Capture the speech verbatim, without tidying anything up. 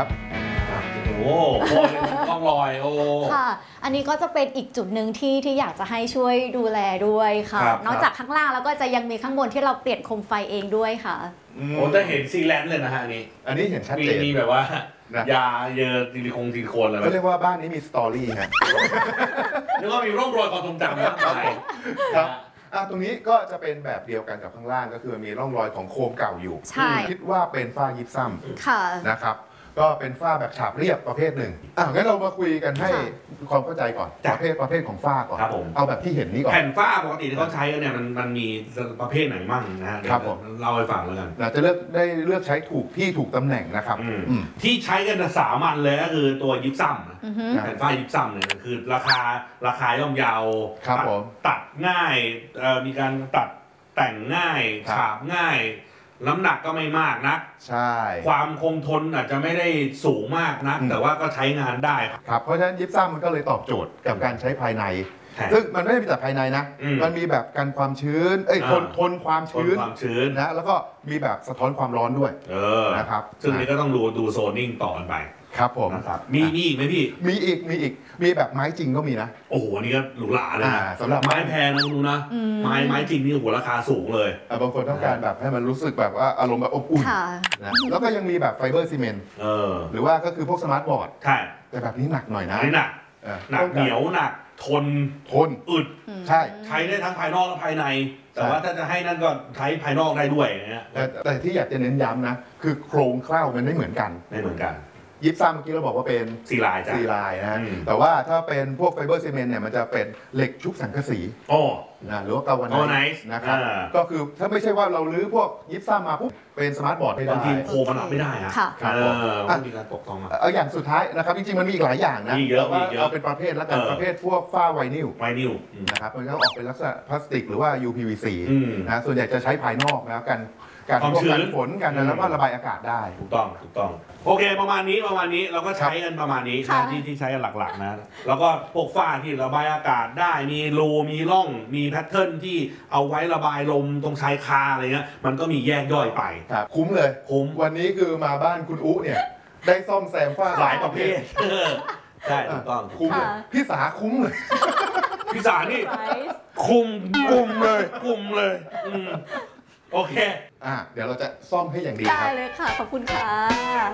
ครับโอ้โหร่องรอยโอ้ค่ะอันนี้ก็จะเป็นอีกจุดหนึ่งที่ที่อยากจะให้ช่วยดูแลด้วยค่ะนอกจากข้างล่างแล้วก็จะยังมีข้างบนที่เราเปลี่ยนโคมไฟเองด้วยค่ะโอ้จะเห็นซีแลนด์เลยนะฮะอันนี้อันนี้เห็นชัดเจนมีแบบว่ายาเยอะซิลิโคนซิลิโคนอะไรก็เรียกว่าบ้านนี้มีสตอรี่ฮะนึกว่ามีร่องรอยความทรงจำนะครับครับอ่ะตรงนี้ก็จะเป็นแบบเดียวกันกับข้างล่างก็คือมีร่องรอยของโคมเก่าอยู่ใช่คิดว่าเป็นฝ้ายิปซัมนะครับก็เป็นฝ้าแบบฉาบเรียบประเภทหนึ่งอ่ะงั้นเรามาคุยกันให้ความเข้าใจก่อนประเภทประเภทของฝ้าก่อนเอาแบบที่เห็นนี้ก่อนแผ่นฝ้าปกติที่เขาใช้กันเนี่ยมันมันมีประเภทไหนมั่งนะฮะครับผมเล่าให้ฟังแล้วกันจะเลือกได้เลือกใช้ถูกที่ถูกตำแหน่งนะครับที่ใช้กันสามัญเลยก็คือตัวยิปซัมแผ่นฝ้ายิปซัมเนี่ยคือราคาราคาย่อมเยาตัดง่ายมีการตัดแต่งง่ายฉาบง่ายน้ำหนักก็ไม่มากนักใช่ความคงทนอาจจะไม่ได้สูงมากนักแต่ว่าก็ใช้งานได้ครับเพราะฉะนั้นยิปซัมมันก็เลยตอบโจทย์กับการใช้ภายในซึ่งมันไม่ได้มีแต่ภายในนะมันมีแบบกันความชื้นเอ้ยทนทนความชื้นนะแล้วก็มีแบบสะท้อนความร้อนด้วยนะครับซึ่งนี้ก็ต้องดูดูโซนนิ่งต่อกันไปครับผมมีมีอีกไหมพี่มีอีกมีอีกมีแบบไม้จริงก็มีนะโอ้โหนี่ก็หรูหราเลยนะสำหรับไม้แพงนะคุณนะไม้ไม้จริงนี่โอ้โหราคาสูงเลยบางคนต้องการแบบให้มันรู้สึกแบบว่าอารมณ์แบบอบอุ่นนะแล้วก็ยังมีแบบไฟเบอร์ซีเมนต์หรือว่าก็คือพวกสมาร์ทบอร์ดใช่แต่แบบนี้หนักหน่อยนะหนักหนักเหนียวหนักทนทนอึดใช่ใช้ได้ทั้งภายนอกและภายในแต่ว่าถ้าจะให้นั่นก็ใช้ภายนอกได้ด้วยนะแต่แต่ที่อยากจะเน้นย้ำนะคือโครงเคล้ามันไม่เหมือนกันไม่เหมือนกันยิปซัมเมื่อกี้เราบอกว่าเป็นซีลายจ้ะซีลายนะแต่ว่าถ้าเป็นพวกไฟเบอร์ซีเมนต์เนี่ยมันจะเป็นเหล็กชุบสังกะสีโอ้นะหรือว่ากาวาไนซ์นะครับก็คือถ้าไม่ใช่ว่าเราลื้อพวกยิปซัมมาปุ๊บเป็นสมาร์ทบอร์ดไม่ได้บางทีโคมันรับไม่ได้ฮะครับมีการตกตองมาเอาอย่างสุดท้ายนะครับจริงๆมันมีอีกหลายอย่างนะแต่ว่าเอาเป็นประเภทแล้วกันประเภทพวกฝ้าไวนิลไวนิลนะครับมันก็ออกเป็นลักษณะพลาสติกหรือว่า ยู พี วี ซี นะส่วนใหญ่จะใช้ภายนอกนะกันการป้องกันฝนกันแล้วก็ระบายอากาศได้ถูกต้องถูกต้องโอเคประมาณนี้ประมาณนี้เราก็ใช้กันประมาณนี้ที่ที่ใช้กันหลักๆนะแล้วก็พวกฝ้าที่ระบายอากาศได้มีรูมีร่องมีแพทเทิร์นที่เอาไว้ระบายลมตรงชายคาอะไรเงี้ยมันก็มีแยกย่อยไปครับคุ้มเลยคุ้มวันนี้คือมาบ้านคุณอุ๊เนี่ยได้ซ่อมแซมฝ้าหลายประเภทใช่ถูกต้องคุ้มเลยพี่สาคุ้มเลยพี่สานี่คุ้มคุ้มเลยคุ้มเลยโอเคอ่ะเดี๋ยวเราจะซ่อมให้อย่างดีครับได้เลยค่ะขอบคุณค่ะ